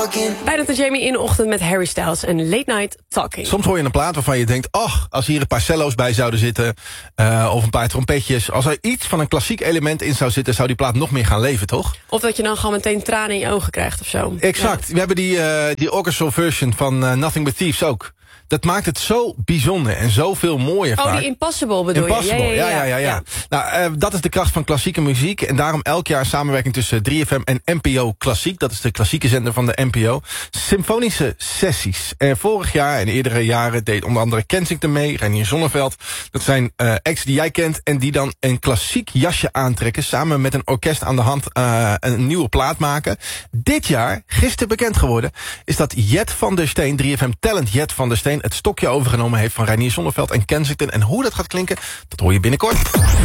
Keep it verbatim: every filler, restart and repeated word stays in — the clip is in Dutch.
Bijna de Jamie in de ochtend met Harry Styles en Late Night Talking. Soms hoor je een plaat waarvan je denkt, ach, als hier een paar cello's bij zouden zitten, uh, of een paar trompetjes, als er iets van een klassiek element in zou zitten, zou die plaat nog meer gaan leven, toch? Of dat je dan gewoon meteen tranen in je ogen krijgt of zo. Exact. Ja. We hebben die, uh, die orchestral version van uh, Nothing But Thieves ook. Dat maakt het zo bijzonder en zoveel mooier Oh, vaak. die Impossible bedoel Impossible, je? ja, ja, ja. ja, ja. ja. Nou, uh, dat is de kracht van klassieke muziek. En daarom elk jaar samenwerking tussen drie F M en N P O Klassiek. Dat is de klassieke zender van de N P O. Symfonische sessies. En vorig jaar en eerdere jaren deed onder andere Kensington mee, Reinier Zonneveld. Dat zijn uh, acts die jij kent en die dan een klassiek jasje aantrekken, samen met een orkest aan de hand uh, een nieuwe plaat maken. Dit jaar, gisteren bekend geworden, is dat Jet van der Steen, drie F M Talent Jet van der Steen, het stokje overgenomen heeft van Reinier Zonneveld en Kensington. En hoe dat gaat klinken, dat hoor je binnenkort.